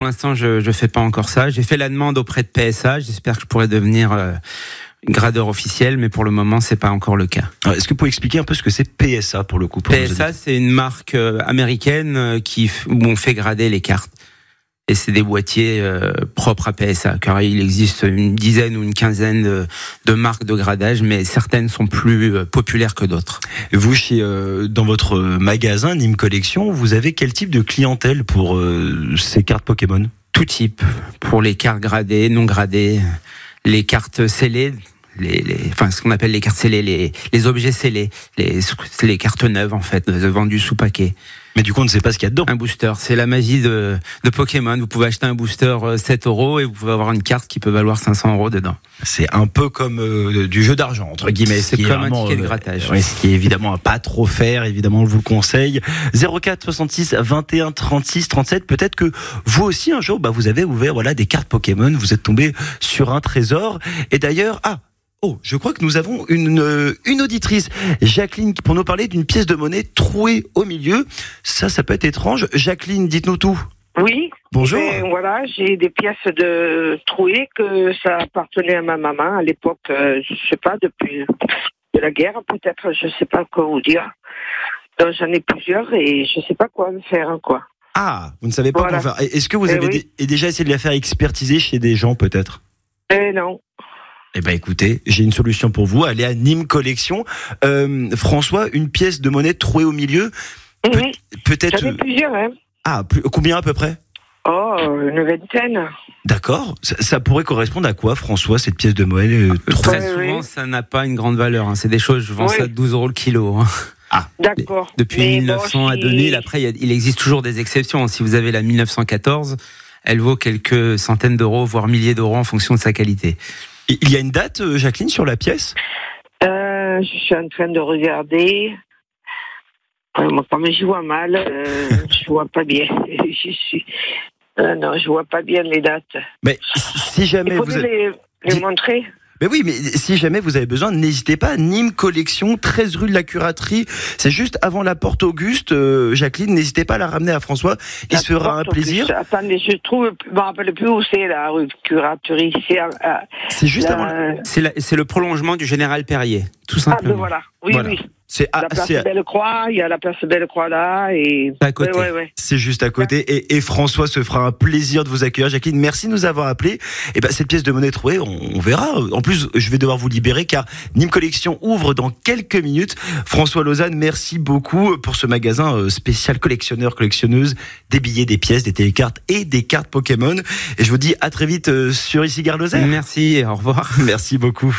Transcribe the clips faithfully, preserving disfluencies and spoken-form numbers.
l'instant, je je fais pas encore ça. J'ai fait la demande auprès de P S A. J'espère que je pourrai devenir euh, gradeur officiel, mais pour le moment, c'est pas encore le cas. Alors, est-ce que vous pouvez expliquer un peu ce que c'est P S A pour le coup pour P S A, c'est une marque euh, américaine euh, qui où on fait grader les cartes. Et c'est des boîtiers euh, propres à P S A, car il existe une dizaine ou une quinzaine de, de marques de gradage, mais certaines sont plus euh, populaires que d'autres. Vous, chez, euh, dans votre magasin Nîmes Collection, vous avez quel type de clientèle pour euh, ces cartes Pokémon ? Tout type, pour les cartes gradées, non gradées, les cartes scellées, les, les, enfin ce qu'on appelle les cartes scellées, les, les objets scellés, les, les cartes neuves en fait, vendues sous paquet. Mais du coup, on ne sait pas ce qu'il y a dedans. Un booster, c'est la magie de, de Pokémon. Vous pouvez acheter un booster sept euros et vous pouvez avoir une carte qui peut valoir cinq cents euros dedans. C'est un peu comme euh, du jeu d'argent, entre guillemets. C'est comme un ticket de grattage. Euh, ouais, ce qui est évidemment à pas trop faire, évidemment, je vous le conseille. zéro quatre soixante-six vingt et un trente-six trente-sept. Peut-être que vous aussi, un jour, bah, vous avez ouvert voilà, des cartes Pokémon, vous êtes tombé sur un trésor. Et d'ailleurs, ah, Oh, je crois que nous avons une, une auditrice, Jacqueline, pour nous parler d'une pièce de monnaie trouée au milieu. Ça, ça peut être étrange. Jacqueline, dites-nous tout. Oui. Bonjour. Ben, voilà, j'ai des pièces de trouées que ça appartenait à ma maman à l'époque, euh, je sais pas, depuis de la guerre, peut-être, je sais pas quoi vous dire. Donc, j'en ai plusieurs et je sais pas quoi faire, quoi. Ah, vous ne savez pas voilà. quoi faire. Est-ce que vous eh avez oui. dé- déjà essayé de la faire expertiser chez des gens, peut-être ? Eh non. Eh ben écoutez, j'ai une solution pour vous. Allez à Nîmes Collection. Euh, François, une pièce de monnaie trouée au milieu. Pe- Mmh. peut-être. J'en ai plusieurs, hein. Ah, plus, combien à peu près ? Oh, une vingtaine. D'accord. Ça, ça pourrait correspondre à quoi, François, cette pièce de monnaie euh, trouée ? Très Ouais, souvent, oui. ça n'a pas une grande valeur. Hein. C'est des choses, je vends Oui. ça à douze euros le kilo. Hein. Ah, D'accord. Depuis Mais mille neuf cents bon, à si- deux mille, après, il, y a, il existe toujours des exceptions. Si vous avez la mille neuf cent quatorze, elle vaut quelques centaines d'euros, voire milliers d'euros en fonction de sa qualité. il y a une date, euh, Jacqueline, sur la pièce ? Euh, je suis en train de regarder. Euh, moi, comme je vois mal, euh, je vois pas bien. je suis. Euh, non, je vois pas bien les dates. Mais si jamais Il vous faudrait avez... les, les Dis- montrer. Mais oui, mais si jamais vous avez besoin, n'hésitez pas. Nîmes Collection, treize rue de la Curaterie. C'est juste avant la porte Auguste. Euh, Jacqueline, n'hésitez pas à la ramener à François. Il La se fera un porte plaisir. Auguste. Attendez, je trouve, je me rappelle plus où c'est la rue Curaterie. C'est à, à, C'est juste la- avant. La... C'est, la- c'est le prolongement du Général Perrier, tout Ah, simplement. ben voilà. Oui, Voilà. oui. C'est à- La place c'est à- Belle-Croix, il y a la place Belle-Croix là et. À côté. Ouais, ouais, ouais. c'est juste à côté. Et, et François se fera un plaisir de vous accueillir. Jacqueline, merci de nous avoir appelés. Et ben, cette pièce de monnaie trouée, on, on verra. En plus, je vais devoir vous libérer car Nîmes Collection ouvre dans quelques minutes. François Lausanne, merci beaucoup pour ce magasin euh, spécial collectionneur, collectionneuse, des billets, des pièces, des télécartes et des cartes Pokémon. Et je vous dis à très vite euh, sur Ici Gare Lozère. Merci et au revoir. Merci beaucoup.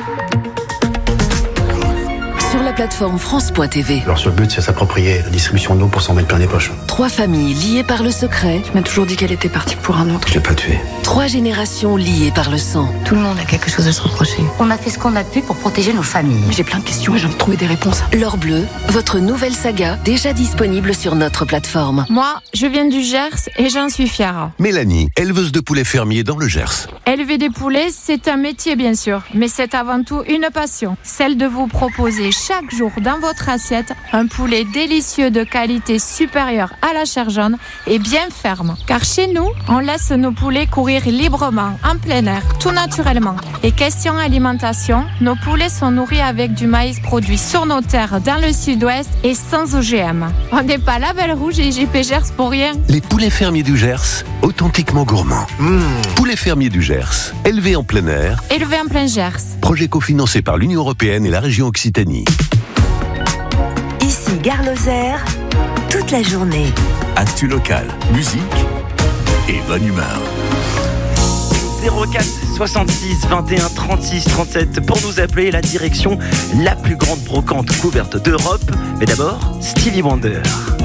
Sur la plateforme France point T V, Leur seul but, c'est s'approprier la distribution de l'eau pour s'en mettre plein les poches. trois familles liées par le secret, Tu m'as toujours dit qu'elle était partie pour un autre. Je l'ai pas tué. trois générations liées par le sang. Tout le monde a quelque chose à se reprocher. On a fait ce qu'on a pu pour protéger nos familles. J'ai plein de questions et j'ai envie de trouver des réponses. L'or bleu, votre nouvelle saga, déjà disponible sur notre plateforme. Moi, je viens du Gers et j'en suis fière. Mélanie, éleveuse de poulets fermiers dans le Gers. Élever des poulets, c'est un métier bien sûr, mais c'est avant tout une passion. Celle de vous proposer chaque jour dans votre assiette un poulet délicieux de qualité supérieure à la chair jaune et bien ferme. Car chez nous, on laisse nos poulets courir librement, en plein air, tout naturellement. Et question alimentation, nos poulets sont nourris avec du maïs produit sur nos terres dans le sud-ouest et sans O G M. On n'est pas Label Rouge et J P Gers pour rien. Les poulets fermiers du Gers, authentiquement gourmands. Mmh. Poulets fermiers du Gers, élevés en plein air. Élevé en plein Gers. Projet cofinancé par l'Union européenne et la région Occitanie. Ici Gare Lozère, toute la journée. Actu local, musique et bonne humeur. zéro quatre soixante-six vingt et un trente-six trente-sept pour nous appeler la direction la plus grande brocante couverte d'Europe. Mais d'abord, Stevie Wonder.